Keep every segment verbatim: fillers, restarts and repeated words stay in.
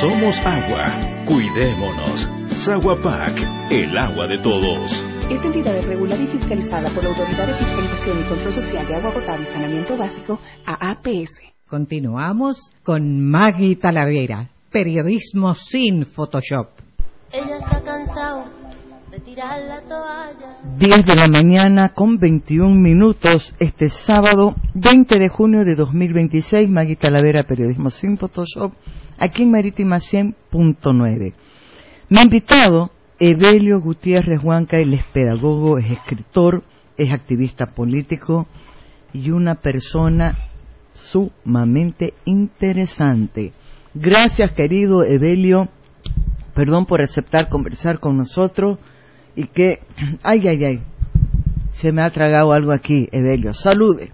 Somos agua. Cuidémonos. Saguapac, el agua de todos. Esta entidad es regulada y fiscalizada por la Autoridad de Fiscalización y Control Social de Agua Potable y Saneamiento Básico, A A P S. Continuamos con Maggie Talavera, periodismo sin Photoshop. Ella se ha cansado de tirar la toalla. diez de la mañana con veintiún minutos, este sábado veinte de junio de dos mil veintiséis, Maggie Talavera, periodismo sin Photoshop, aquí en Marítima cien punto nueve. Mi invitado, Evelio Gutiérrez Huanca, él es pedagogo, es escritor, es activista político y una persona sumamente interesante. Gracias, querido Evelio, perdón por aceptar conversar con nosotros y que, ay, ay, ay, se me ha tragado algo aquí, Evelio. Salude.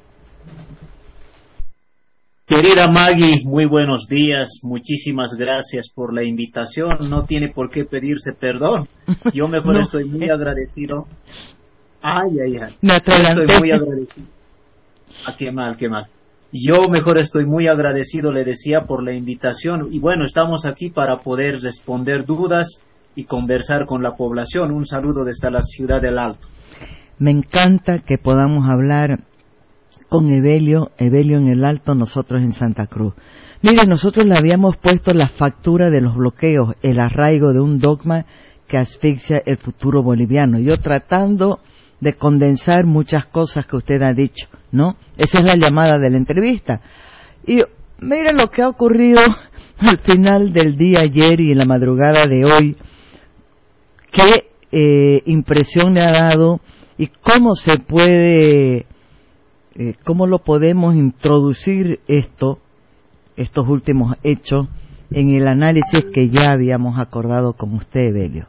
Querida Maggie, muy buenos días, muchísimas gracias por la invitación, no tiene por qué pedirse perdón, yo mejor no. Estoy muy agradecido. Ay, ay, ay, me atraganté. Estoy muy agradecido. Ah, qué mal, qué mal. Yo mejor estoy muy agradecido, le decía, por la invitación, y bueno, estamos aquí para poder responder dudas y conversar con la población. Un saludo desde la ciudad del Alto. Me encanta que podamos hablar con Evelio, Evelio en el Alto, nosotros en Santa Cruz. Mire, nosotros le habíamos puesto la factura de los bloqueos, el arraigo de un dogma que asfixia el futuro boliviano. Yo tratando de condensar muchas cosas que usted ha dicho, ¿no? Esa es la llamada de la entrevista. Y mire lo que ha ocurrido al final del día ayer y en la madrugada de hoy. Qué eh, impresión le ha dado y cómo se puede... Eh, ¿Cómo lo podemos introducir esto, estos últimos hechos, en el análisis que ya habíamos acordado con usted, Evelio?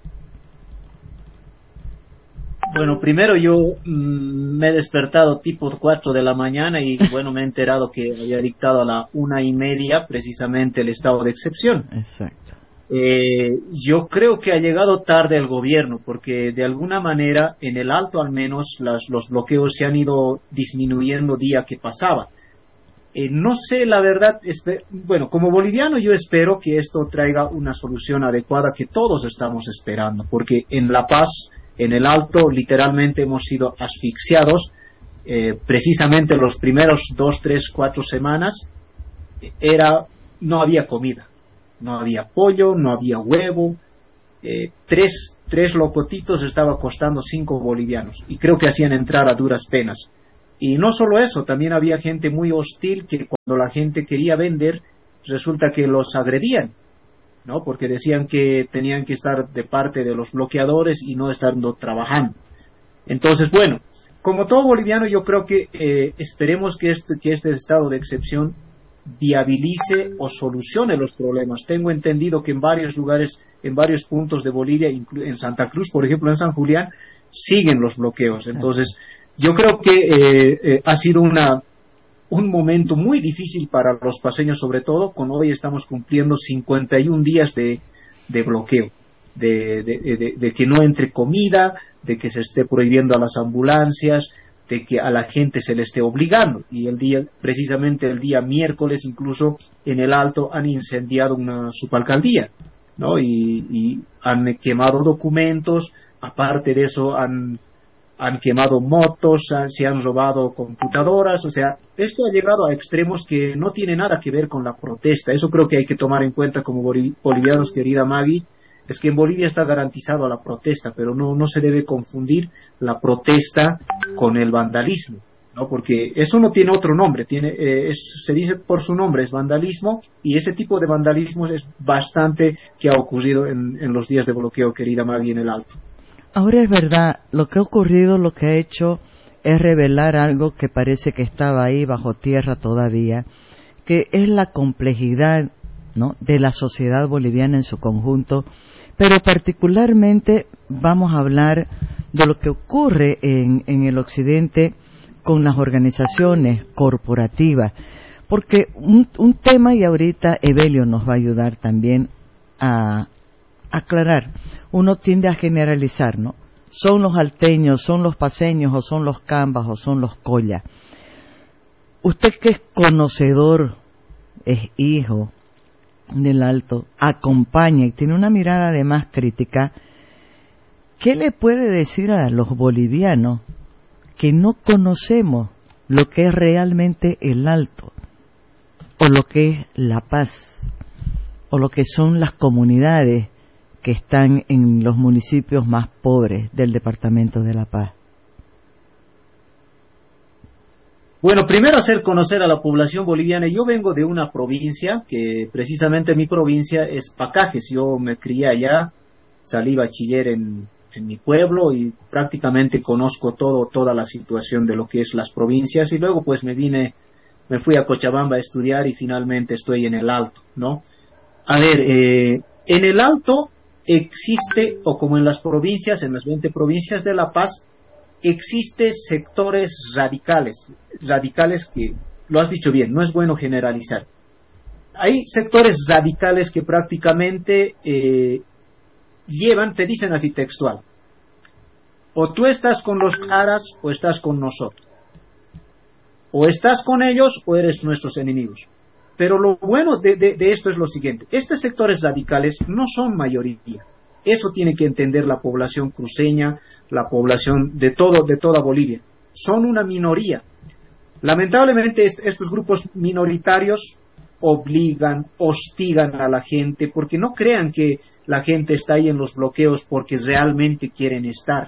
Bueno, primero yo mmm, me he despertado tipo cuatro de la mañana y bueno, me he enterado que había dictado a la una y media precisamente el estado de excepción. Exacto. Eh, yo creo que ha llegado tarde el gobierno porque de alguna manera en el Alto al menos las, los bloqueos se han ido disminuyendo día que pasaba. Eh, no sé la verdad, bueno, como boliviano yo espero que esto traiga una solución adecuada que todos estamos esperando, porque en La Paz, en el Alto, literalmente hemos sido asfixiados, eh, precisamente los primeros dos, tres, cuatro semanas era, no había comida. No había pollo, no había huevo, eh, tres, tres locotitos estaba costando cinco bolivianos y creo que hacían entrar a duras penas. Y no solo eso, también había gente muy hostil que cuando la gente quería vender, resulta que los agredían, ¿no? Porque decían que tenían que estar de parte de los bloqueadores y no estando trabajando. Entonces, bueno, como todo boliviano yo creo que eh, esperemos que este, que este estado de excepción viabilice o solucione los problemas. Tengo entendido que en varios lugares, en varios puntos de Bolivia, en Santa Cruz, por ejemplo, en San Julián, siguen los bloqueos. Entonces, yo creo que eh, eh, ha sido una un momento muy difícil para los paseños, sobre todo, con hoy estamos cumpliendo cincuenta y un días de, de bloqueo, de, de, de, de que no entre comida, de que se esté prohibiendo a las ambulancias, de que a la gente se le esté obligando, y el día, precisamente el día miércoles, incluso en el Alto han incendiado una subalcaldía, ¿no? Y, y han quemado documentos, aparte de eso han, han quemado motos, han, se han robado computadoras, o sea, esto ha llegado a extremos que no tiene nada que ver con la protesta. Eso creo que hay que tomar en cuenta como bolivianos, querida Maggie. Es que en Bolivia está garantizado la protesta, pero no, no se debe confundir la protesta con el vandalismo, ¿no? Porque eso no tiene otro nombre, tiene, eh, es, se dice por su nombre, es vandalismo, y ese tipo de vandalismo es bastante que ha ocurrido en, en los días de bloqueo, querida Maggie, en el Alto. Ahora es verdad, lo que ha ocurrido, lo que ha hecho es revelar algo que parece que estaba ahí bajo tierra todavía, que es la complejidad, ¿no?, de la sociedad boliviana en su conjunto, pero particularmente vamos a hablar de lo que ocurre en, en el occidente con las organizaciones corporativas, porque un, un tema, y ahorita Evelio nos va a ayudar también a aclarar, uno tiende a generalizar, ¿no? Son los alteños, son los paceños, o son los cambas, o son los collas. Usted que es conocedor, es hijo, del Alto acompaña y tiene una mirada además crítica, ¿qué le puede decir a los bolivianos que no conocemos lo que es realmente el Alto, o lo que es La Paz, o lo que son las comunidades que están en los municipios más pobres del departamento de La Paz? Bueno, primero hacer conocer a la población boliviana. Yo vengo de una provincia, que precisamente mi provincia es Pacajes. Yo me crié allá, salí bachiller en, en mi pueblo y prácticamente conozco todo, toda la situación de lo que es las provincias. Y luego pues me vine, me fui a Cochabamba a estudiar y finalmente estoy en el Alto, ¿no? A ver, eh, en el Alto existe, o como en las provincias, en las veinte provincias de La Paz, existe sectores radicales, radicales que, lo has dicho bien, no es bueno generalizar. Hay sectores radicales que prácticamente eh, llevan, te dicen así textual, o tú estás con los caras o estás con nosotros, o estás con ellos o eres nuestros enemigos. Pero lo bueno de, de, de esto es lo siguiente, estos sectores radicales no son mayoría. Eso tiene que entender la población cruceña, la población de todo, de toda Bolivia. Son una minoría. Lamentablemente est- estos grupos minoritarios obligan, hostigan a la gente, porque no crean que la gente está ahí en los bloqueos porque realmente quieren estar.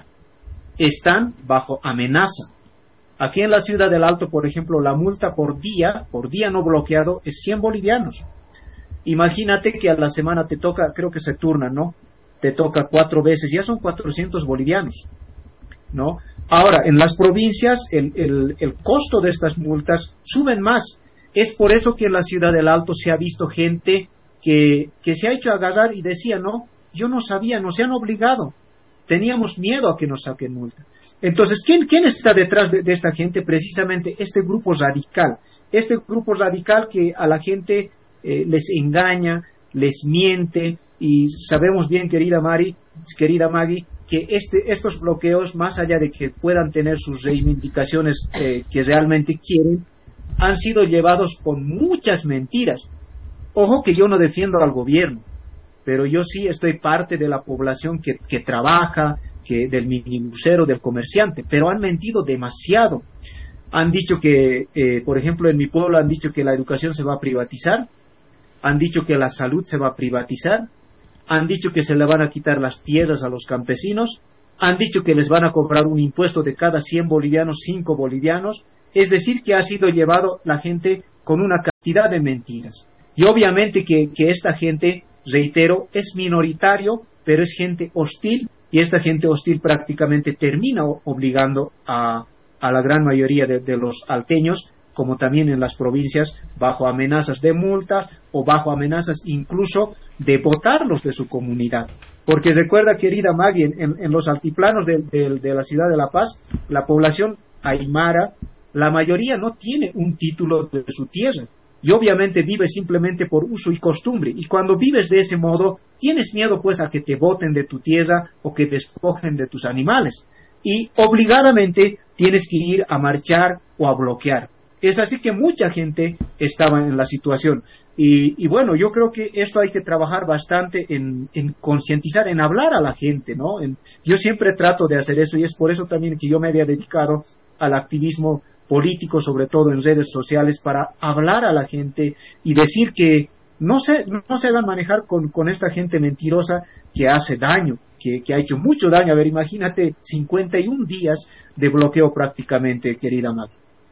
Están bajo amenaza. Aquí en la ciudad del Alto, por ejemplo, la multa por día, por día no bloqueado, es cien bolivianos. Imagínate que a la semana te toca, creo que se turnan, ¿no? Te toca cuatro veces, ya son cuatrocientos bolivianos, ¿no? Ahora, en las provincias, el, el, el costo de estas multas suben más. Es por eso que en la ciudad del Alto se ha visto gente que, que se ha hecho agarrar y decía, no, yo no sabía, nos han obligado. Teníamos miedo a que nos saquen multa. Entonces, ¿quién, quién está detrás de, de esta gente? Precisamente este grupo radical. Este grupo radical que a la gente eh, les engaña, les miente. Y sabemos bien, querida Mari, querida Maggie, que este, estos bloqueos, más allá de que puedan tener sus reivindicaciones eh, que realmente quieren, han sido llevados con muchas mentiras. Ojo que yo no defiendo al gobierno, pero yo sí estoy parte de la población que, que trabaja, que del minibusero, del comerciante, pero han mentido demasiado. Han dicho que, eh, por ejemplo, en mi pueblo han dicho que la educación se va a privatizar, han dicho que la salud se va a privatizar, han dicho que se le van a quitar las tierras a los campesinos, han dicho que les van a cobrar un impuesto de cada cien bolivianos, cinco bolivianos, es decir, que ha sido llevado la gente con una cantidad de mentiras. Y obviamente que, que esta gente, reitero, es minoritario, pero es gente hostil, y esta gente hostil prácticamente termina obligando a, a la gran mayoría de, de los alteños, como también en las provincias, bajo amenazas de multas o bajo amenazas incluso de botarlos de su comunidad. Porque recuerda, querida Maggie, en, en los altiplanos de, de, de la ciudad de La Paz, la población aymara, la mayoría no tiene un título de su tierra y obviamente vive simplemente por uso y costumbre. Y cuando vives de ese modo, tienes miedo pues a que te boten de tu tierra o que despojen de tus animales. Y obligadamente tienes que ir a marchar o a bloquear. Es así que mucha gente estaba en la situación. Y, y bueno, yo creo que esto hay que trabajar bastante en, en concientizar, en hablar a la gente, ¿no? En, yo siempre trato de hacer eso y es por eso también que yo me había dedicado al activismo político, sobre todo en redes sociales, para hablar a la gente y decir que no se, no se hagan manejar con, con esta gente mentirosa que hace daño, que, que ha hecho mucho daño. A ver, imagínate, cincuenta y un días de bloqueo prácticamente, querida Maggie.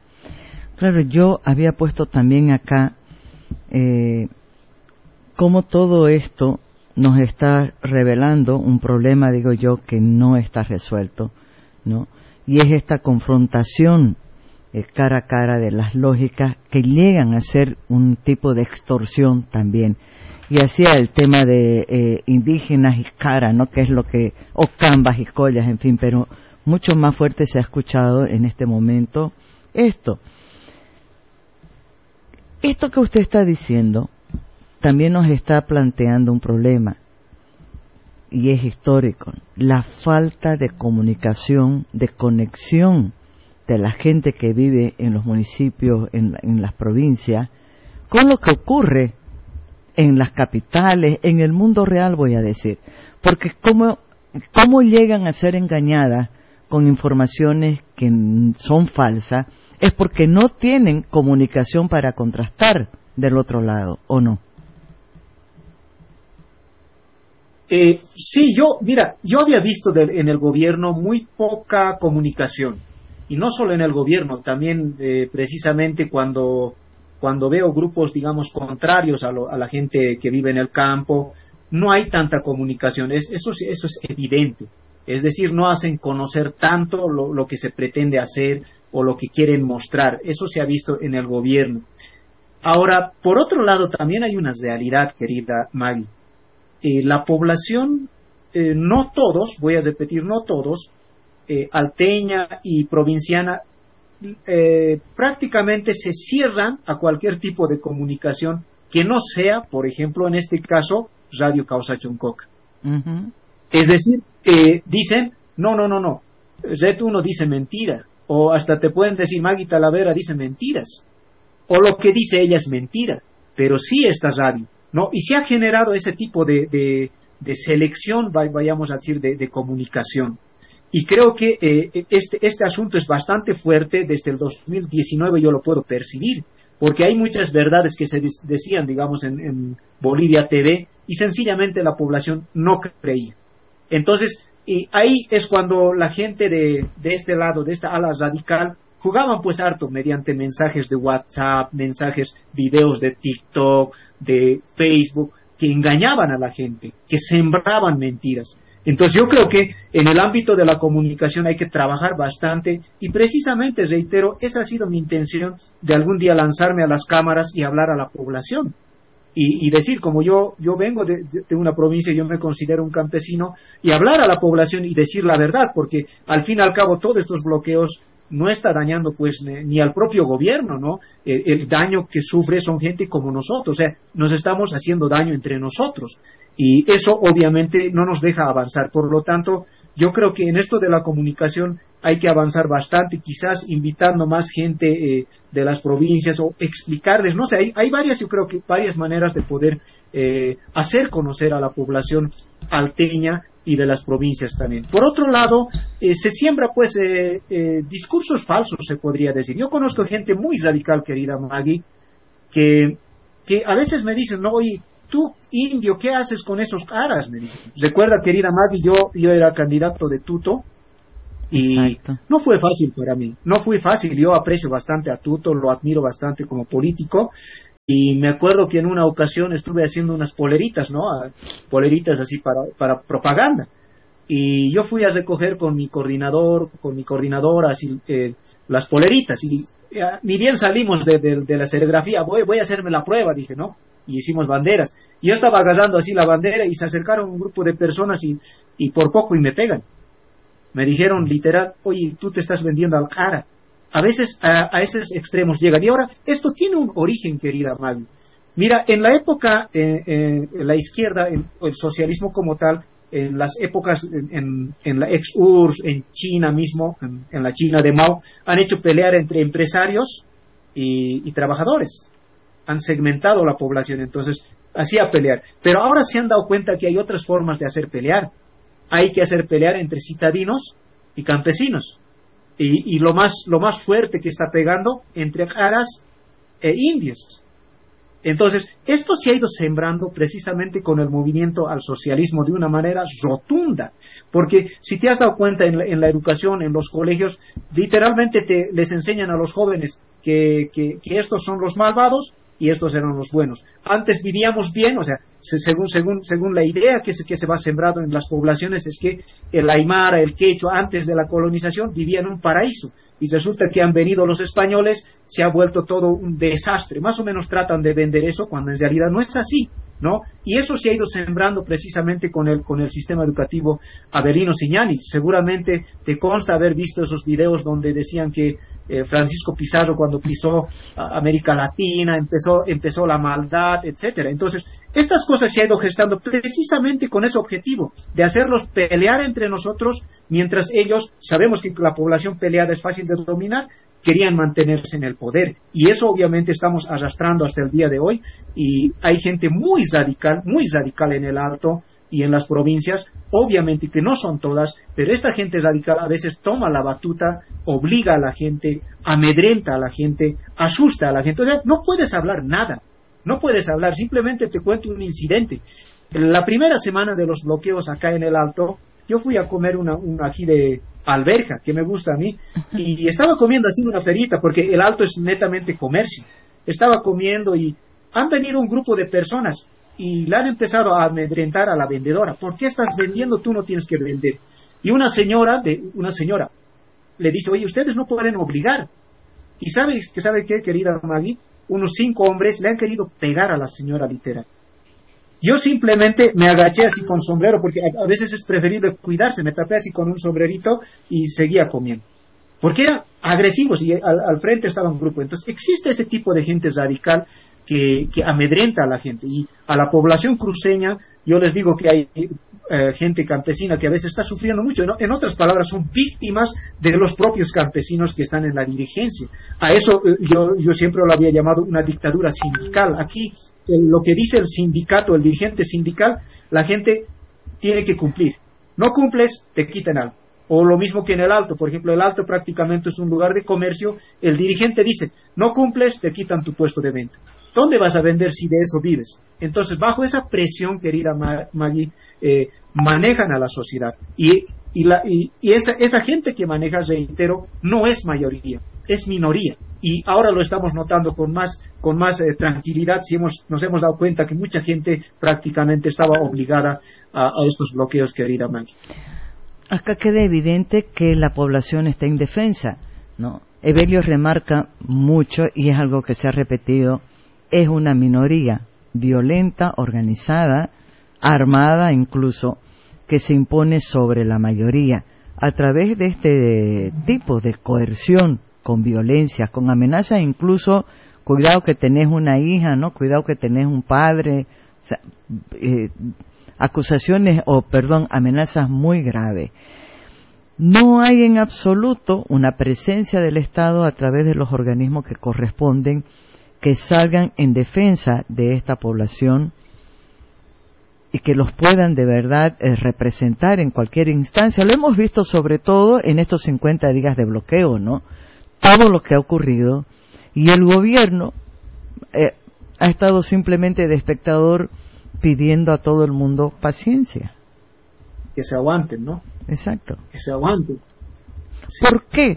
Claro, yo había puesto también acá eh, cómo todo esto nos está revelando un problema, digo yo, que no está resuelto, ¿no? Y es esta confrontación eh, cara a cara de las lógicas que llegan a ser un tipo de extorsión también. Y hacía el tema de eh, indígenas y cara, ¿no? Que es lo que, o cambas y collas, en fin, pero mucho más fuerte se ha escuchado en este momento esto. Esto que usted está diciendo también nos está planteando un problema y es histórico, la falta de comunicación, de conexión de la gente que vive en los municipios, en, en las provincias, con lo que ocurre en las capitales, en el mundo real voy a decir, porque cómo, cómo llegan a ser engañadas con informaciones que son falsas, es porque no tienen comunicación para contrastar del otro lado, ¿o no? Eh, sí, yo, mira, yo había visto de, en el gobierno muy poca comunicación, y no solo en el gobierno, también eh, precisamente cuando, cuando veo grupos, digamos, contrarios a, lo, a la gente que vive en el campo, no hay tanta comunicación, es, eso, eso es evidente, es decir, no hacen conocer tanto lo, lo que se pretende hacer o lo que quieren mostrar, eso se ha visto en el gobierno. Ahora, por otro lado, también hay una realidad, querida Maggie. Eh, la población, eh, no todos, voy a repetir, no todos, eh, alteña y provinciana, eh, prácticamente se cierran a cualquier tipo de comunicación que no sea, por ejemplo, en este caso, Radio Causa Chuncoca. Uh-huh. Es decir, eh, dicen, no, no, no, no, Red uno dice mentira, o hasta te pueden decir, Maggie Talavera dice mentiras, o lo que dice ella es mentira, pero sí esta radio. ¿No? Y se ha generado ese tipo de, de, de selección, vayamos a decir, de, de comunicación. Y creo que eh, este, este asunto es bastante fuerte. Desde el dos mil diecinueve yo lo puedo percibir, porque hay muchas verdades que se decían, digamos, en, en Bolivia T V, y sencillamente la población no creía. Entonces, y ahí es cuando la gente de, de este lado, de esta ala radical, jugaban pues harto mediante mensajes de WhatsApp, mensajes, videos de TikTok, de Facebook, que engañaban a la gente, que sembraban mentiras. Entonces yo creo que en el ámbito de la comunicación hay que trabajar bastante, y precisamente, reitero, esa ha sido mi intención, de algún día lanzarme a las cámaras y hablar a la población. Y, y decir, como yo yo vengo de, de una provincia, yo me considero un campesino, y hablar a la población y decir la verdad, porque al fin y al cabo todos estos bloqueos no está dañando pues ni al propio gobierno, ¿no? El, el daño que sufre son gente como nosotros, o sea, nos estamos haciendo daño entre nosotros, y eso obviamente no nos deja avanzar. Por lo tanto, yo creo que en esto de la comunicación hay que avanzar bastante, quizás invitando más gente eh, de las provincias, o explicarles, no sé, hay, hay varias, yo creo que varias maneras de poder eh, hacer conocer a la población alteña y de las provincias también. Por otro lado, eh, se siembra pues eh, eh, discursos falsos, se podría decir. Yo conozco gente muy radical, querida Maggie, que, que a veces me dicen, no, oye, tú indio, ¿qué haces con esos caras? Me dicen. Recuerda, querida Maggie, yo, yo era candidato de Tuto, y exacto, no fue fácil para mí, no fue fácil. Yo aprecio bastante a Tuto, lo admiro bastante como político, y me acuerdo que en una ocasión estuve haciendo unas poleritas, ¿no? Poleritas así para, para propaganda. Y yo fui a recoger con mi coordinador, con mi coordinadora, así, eh, las poleritas. Y eh, ni bien salimos de, de, de la serigrafía, voy, voy a hacerme la prueba, dije, ¿no? Y hicimos banderas. Y yo estaba agarrando así la bandera, y se acercaron un grupo de personas y, y por poco y me pegan. Me dijeron literal, oye, tú te estás vendiendo al cara. A veces a, a esos extremos llegan. Y ahora, esto tiene un origen, querida Maggie. Mira, en la época, eh, eh, la izquierda, en, el socialismo como tal, en las épocas, en, en, en la ex U R S S, en China mismo, en, en la China de Mao, han hecho pelear entre empresarios y, y trabajadores. Han segmentado la población, entonces, hacía pelear. Pero ahora se han dado cuenta que hay otras formas de hacer pelear. Hay que hacer pelear entre citadinos y campesinos. Y, y lo más lo más fuerte que está pegando entre caras e indios. Entonces, esto se ha ido sembrando precisamente con el movimiento al socialismo de una manera rotunda, porque si te has dado cuenta en la, en la educación, en los colegios, literalmente te, les enseñan a los jóvenes que, que, que estos son los malvados y estos eran los buenos. Antes vivíamos bien, o sea, se, según según según la idea que se, que se va sembrando en las poblaciones, es que el aymara, el quechua, antes de la colonización vivía en un paraíso, y resulta que han venido los españoles, se ha vuelto todo un desastre. Más o menos tratan de vender eso, cuando en realidad no es así, ¿no? Y eso se ha ido sembrando precisamente con el con el sistema educativo Avelino Siñani. Seguramente te consta haber visto esos videos donde decían que eh, Francisco Pizarro, cuando pisó a América Latina, empezó empezó la maldad, etcétera. Entonces, estas cosas se ha ido gestando precisamente con ese objetivo, de hacerlos pelear entre nosotros, mientras ellos, sabemos que la población peleada es fácil de dominar, querían mantenerse en el poder. Y eso obviamente estamos arrastrando hasta el día de hoy, y hay gente muy radical, muy radical en el Alto y en las provincias, obviamente que no son todas, pero esta gente radical a veces toma la batuta, obliga a la gente, amedrenta a la gente, asusta a la gente. O sea, no puedes hablar nada, no puedes hablar, simplemente te cuento un incidente. La primera semana de los bloqueos acá en el Alto, yo fui a comer una, una aquí de alberja, que me gusta a mí, y estaba comiendo así una ferita, porque el Alto es netamente comercio. Estaba comiendo y han venido un grupo de personas y le han empezado a amedrentar a la vendedora. ¿Por qué estás vendiendo? Tú no tienes que vender. Y una señora, de, una señora le dice, oye, ustedes no pueden obligar. Y ¿sabes que sabe qué, querida Maggie? Unos cinco hombres le han querido pegar a la señora literal. Yo simplemente me agaché así con sombrero, porque a, a veces es preferible cuidarse, me tapé así con un sombrerito y seguía comiendo. Porque eran agresivos y al, al frente estaba un grupo. Entonces existe ese tipo de gente radical que, que amedrenta a la gente. Y a la población cruceña, yo les digo que hay eh, gente campesina que a veces está sufriendo mucho. ¿No? En otras palabras, son víctimas de los propios campesinos que están en la dirigencia. A eso eh, yo, yo siempre lo había llamado una dictadura sindical. Aquí el, lo que dice el sindicato, el dirigente sindical, la gente tiene que cumplir. No cumples, te quitan algo. O lo mismo que en el Alto, por ejemplo, el Alto prácticamente es un lugar de comercio. El dirigente dice, no cumples, te quitan tu puesto de venta. ¿Dónde vas a vender si de eso vives? Entonces, bajo esa presión, querida Maggie, eh, manejan a la sociedad. Y, y, la, y, y esa, esa gente que maneja, reitero, no es mayoría, es minoría. Y ahora lo estamos notando con más, con más eh, tranquilidad, si hemos, nos hemos dado cuenta que mucha gente prácticamente estaba obligada a, a estos bloqueos, querida Maggie. Acá queda evidente que la población está indefensa, ¿no? Evelio remarca mucho, y es algo que se ha repetido, es una minoría violenta, organizada, armada incluso, que se impone sobre la mayoría a través de este tipo de coerción, con violencia, con amenazas, incluso, cuidado que tenés una hija, ¿no? Cuidado que tenés un padre, o sea, eh, acusaciones o, perdón, amenazas muy graves. No hay en absoluto una presencia del Estado a través de los organismos que corresponden que salgan en defensa de esta población y que los puedan de verdad eh, representar en cualquier instancia. Lo hemos visto sobre todo en estos cincuenta días de bloqueo, ¿no? Todo lo que ha ocurrido, y el gobierno eh, ha estado simplemente de espectador pidiendo a todo el mundo paciencia. Que se aguanten, ¿no? Exacto. Que se aguanten. Sí. ¿Por qué?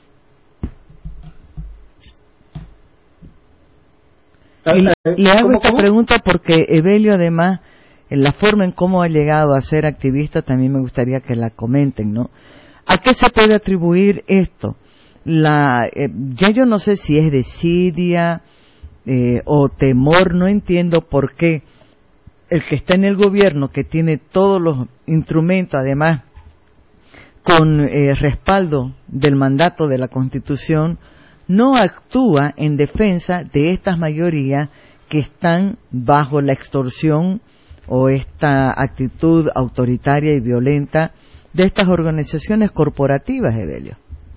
Y le hago esta ¿cómo? pregunta porque Evelio, además, en la forma en cómo ha llegado a ser activista, también me gustaría que la comenten, ¿no? ¿A qué se puede atribuir esto? La, eh, ya yo no sé si es desidia eh, o temor, no entiendo por qué el que está en el gobierno, que tiene todos los instrumentos, además, con eh, respaldo del mandato de la Constitución, no actúa en defensa de estas mayorías que están bajo la extorsión o esta actitud autoritaria y violenta de estas organizaciones corporativas, Evelio.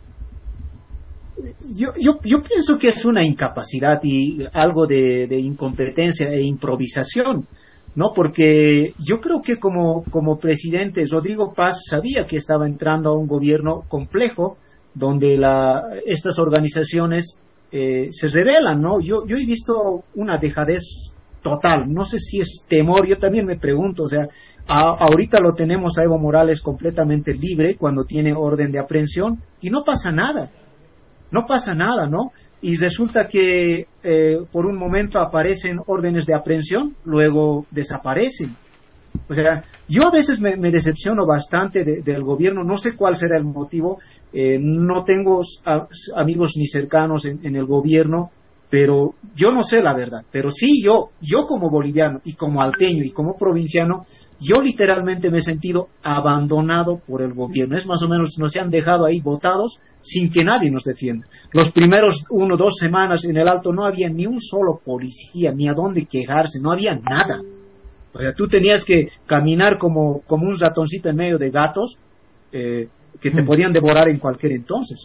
Yo, yo, yo pienso que es una incapacidad y algo de, de incompetencia e improvisación, ¿no? Porque yo creo que como, como presidente Rodrigo Paz sabía que estaba entrando a un gobierno complejo donde la, estas organizaciones eh, se rebelan, ¿no? Yo, yo he visto una dejadez total, no sé si es temor, yo también me pregunto, o sea, a, ahorita lo tenemos a Evo Morales completamente libre cuando tiene orden de aprehensión y no pasa nada, no pasa nada, ¿no? Y resulta que eh, por un momento aparecen órdenes de aprehensión, luego desaparecen. O sea, yo a veces me, me decepciono bastante de, del gobierno, no sé cuál será el motivo, eh, no tengo a, amigos ni cercanos en, en el gobierno, pero yo no sé la verdad, pero sí yo, yo como boliviano y como alteño y como provinciano, yo literalmente me he sentido abandonado por el gobierno. Es más o menos, nos han dejado ahí botados sin que nadie nos defienda. Los primeros uno o dos semanas en el Alto no había ni un solo policía, ni a dónde quejarse, no había nada. O sea, tú tenías que caminar como, como un ratoncito en medio de gatos eh, que te podían devorar en cualquier entonces.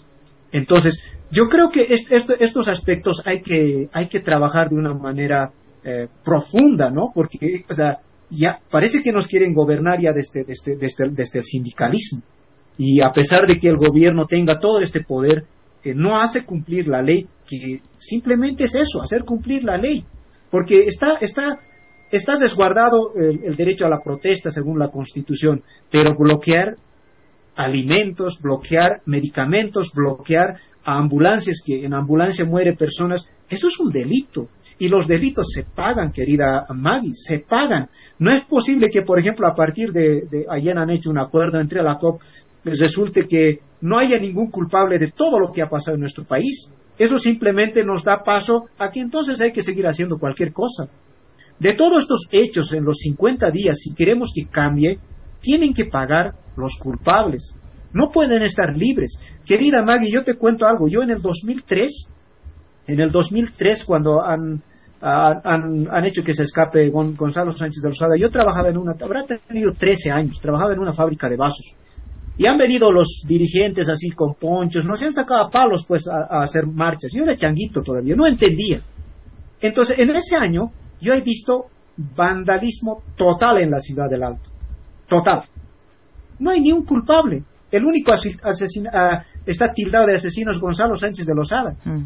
Entonces, yo creo que est est estos aspectos hay que, hay que trabajar de una manera eh, profunda, ¿no? Porque, o sea, ya parece que nos quieren gobernar ya desde, desde, desde, desde el sindicalismo. Y a pesar de que el gobierno tenga todo este poder, eh, no hace cumplir la ley, que simplemente es eso, hacer cumplir la ley. Porque está, está, está resguardado el, el derecho a la protesta según la Constitución, pero bloquear alimentos, bloquear medicamentos, bloquear a ambulancias, que en ambulancia muere personas, eso es un delito. Y los delitos se pagan, querida Maggie, se pagan. No es posible que, por ejemplo, a partir de, de ayer han hecho un acuerdo entre la C O P, pues resulte que no haya ningún culpable de todo lo que ha pasado en nuestro país. Eso simplemente nos da paso a que entonces hay que seguir haciendo cualquier cosa. De todos estos hechos en los cincuenta días, si queremos que cambie, tienen que pagar los culpables. No pueden estar libres. Querida Maggie, yo te cuento algo. Yo en el dos mil tres, en el dos mil tres cuando han, han, han hecho que se escape Gon, Gonzalo Sánchez de Lozada, yo trabajaba en una, habrá tenido trece años, trabajaba en una fábrica de vasos. Y han venido los dirigentes así con ponchos, nos han sacado a palos pues a, a hacer marchas. Yo era changuito todavía, no entendía. Entonces, en ese año, yo he visto vandalismo total en la ciudad del Alto. Total. No hay ni un culpable. El único asesino, uh, está tildado de asesino es Gonzalo Sánchez de Lozada. Mm.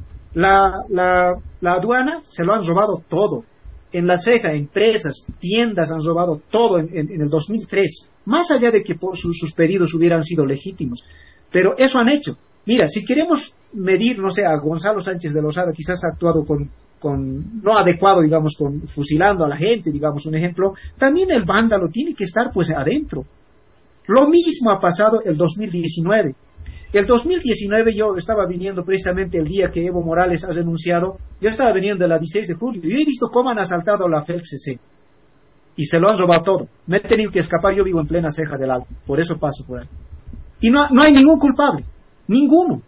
La, la, la aduana se lo han robado todo. En La Ceja, empresas, tiendas han robado todo en, en, en el dos mil tres. Más allá de que por su, sus pedidos hubieran sido legítimos. Pero eso han hecho. Mira, si queremos medir, no sé, a Gonzalo Sánchez de Lozada, quizás ha actuado con, con no adecuado, digamos, con fusilando a la gente, digamos, un ejemplo, también el vándalo tiene que estar pues adentro. Lo mismo ha pasado el dos mil diecinueve. El dos mil diecinueve yo estaba viniendo precisamente el día que Evo Morales ha renunciado, yo estaba viniendo de la dieciséis de julio y he visto cómo han asaltado la F E C C y se lo han robado todo. Me he tenido que escapar, yo vivo en plena Ceja del Alto, por eso paso por ahí. Y no, no hay ningún culpable, ninguno.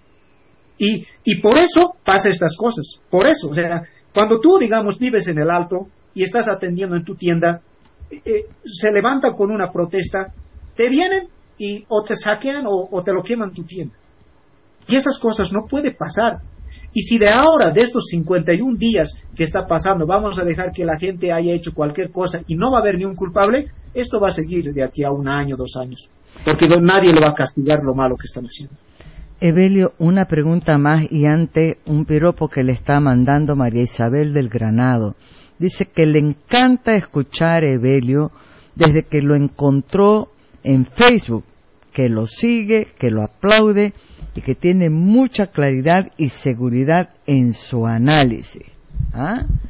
Y, y por eso pasa estas cosas, por eso, o sea, cuando tú, digamos, vives en el Alto y estás atendiendo en tu tienda, eh, se levantan con una protesta, te vienen y o te saquean o, o te lo queman tu tienda. Y esas cosas no puede pasar. Y si de ahora, de estos cincuenta y un días que está pasando, vamos a dejar que la gente haya hecho cualquier cosa y no va a haber ni un culpable, esto va a seguir de aquí a un año, dos años. Porque nadie le va a castigar lo malo que están haciendo. Evelio, una pregunta más y antes un piropo que le está mandando María Isabel del Granado. Dice que le encanta escuchar a Evelio desde que lo encontró en Facebook, que lo sigue, que lo aplaude y que tiene mucha claridad y seguridad en su análisis. ¿Ah?